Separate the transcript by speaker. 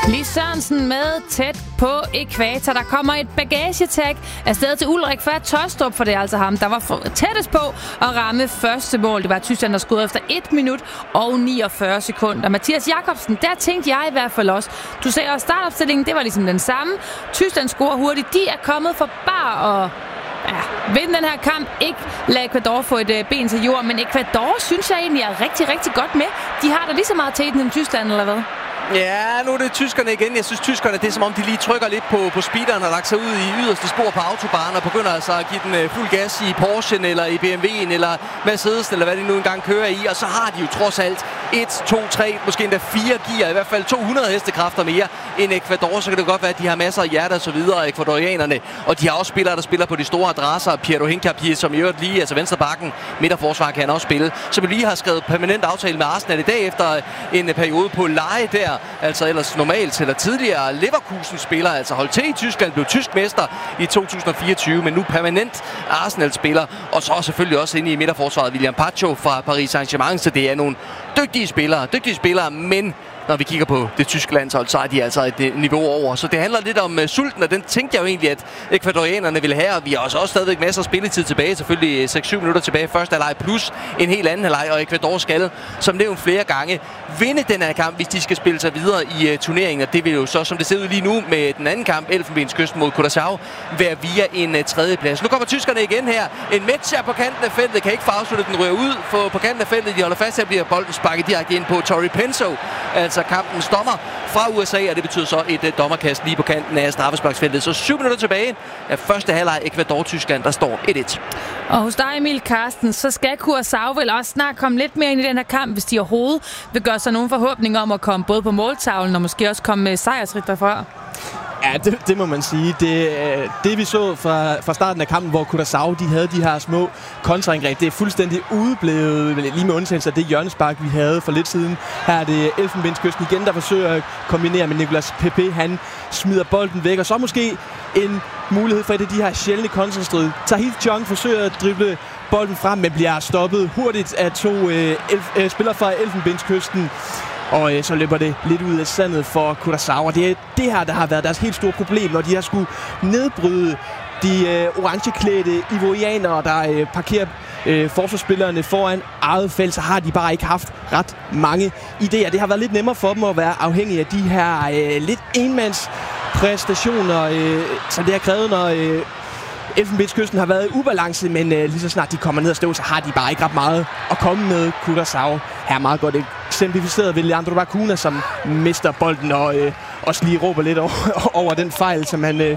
Speaker 1: Lis Sørensen med Tæt på ækvator. Der kommer et bagagetag afsted til Ulrik fra Tåstrup, for det er altså ham, der var tættest på at ramme første mål. Det var Tyskland, der skød efter 1 minut og 49 sekunder. Mathias Jakobsen, der tænkte jeg i hvert fald også. Du sagde også, startopstillingen, det var ligesom den samme. Tyskland scorer hurtigt. De er kommet for bare at vinde den her kamp. Ikke lade Ecuador få et ben til jord, men Ecuador synes jeg egentlig er rigtig, rigtig godt med. De har da lige så meget tæten som Tyskland, eller hvad?
Speaker 2: Ja, nu er det tyskerne igen. Jeg synes, tyskerne, det er som om, de lige trykker lidt på speederen og lagt sig ud i yderste spor på autobahnen og begynder altså at give den fuld gas i Porsche'en eller i BMW'en eller Mercedes'en eller hvad de nu engang kører i. Og så har de jo trods alt 1, 2, 3, måske endda 4 gear, i hvert fald 200 hestekræfter mere end Ecuador. Så kan det godt være, at de har masser af hjerter og så videre, ecuadorianerne. Og de har også spillere, der spiller på de store adresser. Piero Hincapié, som i øvrigt lige, altså venstrebacken, midterforsvar kan han også spille. Som lige har skrevet permanent aftale med Arsenal i dag efter en periode på leje der. Altså ellers normalt eller tidligere Leverkusen-spiller, altså holdt til i Tyskland, blev tysk mester i 2024, men nu permanent Arsenal-spiller. Og så selvfølgelig også inde i midterforsvaret William Pacho fra Paris Saint-Germain, så det er nogle dygtige spillere, men når vi kigger på det tyske landshold, så er de altså et niveau over. Så det handler lidt om sulten, og den tænkte jeg jo egentlig, at ecuadorianerne ville have. Og vi har også stadigvæk masser af spilletid tilbage. Selvfølgelig 6-7 minutter tilbage første halvleg, plus en helt anden halvleg. Og Ecuador skal, som nævnt flere gange, vinde den her kamp, hvis de skal spille sig videre i turneringen. Og det vil jo så, som det ser ud lige nu med den anden kamp, Elfenbenskysten mod Curaçao, være via en tredjeplads. Nu kommer tyskerne igen her. En Metscher på kanten af feltet kan ikke få afsluttet, den ryger ud på kanten af feltet. De holder fast her, bliver bolden sparket direkte ind på Tori Penso. Altså kampens dommer fra USA, og det betyder så et dommerkast lige på kanten af straffesparksfeltet. Så 7 minutter tilbage af første halvleg Ecuador-Tyskland, der står 1-1.
Speaker 1: Og hos dig, Emil Carsten, så skal Curaçao vel også snart komme lidt mere ind i den her kamp, hvis de overhovedet vil gøre sig nogle forhåbninger om at komme både på måltavlen og måske også komme med sejrsrigt derfra.
Speaker 3: Ja, det må man sige. Det vi så fra starten af kampen, hvor Curaçao de havde de her små kontraangreb, det er fuldstændig udeblevet, lige med undtagelse af det hjørnespark, vi havde for lidt siden. Her er det Elfenbenskysten igen, der forsøger at kombinere med Nicolas Pepe. Han smider bolden væk, og så måske en mulighed for et af de her sjældne kontrastrid. Tahith Chong forsøger at drible bolden frem, men bliver stoppet hurtigt af to spillere fra Elfenbenskysten. Og så løber det lidt ud af sandet for Curaçao. Og det er det her, der har været deres helt store problem, når de har skulle nedbryde de orangeklædte ivorianere, der parkerer forsvarsspillerne foran eget felt, så har de bare ikke haft ret mange idéer. Det har været lidt nemmere for dem at være afhængige af de her lidt enmandspræstationer, som det har krævet, når Elfenbenskysten har været i ubalance, men lige så snart de kommer ned og stå, så har de bare ikke ret meget at komme med. Curaçao her meget godt eksemplificeret ved Leandro Bacuna, som mister bolden og også lige råber lidt over den fejl, som han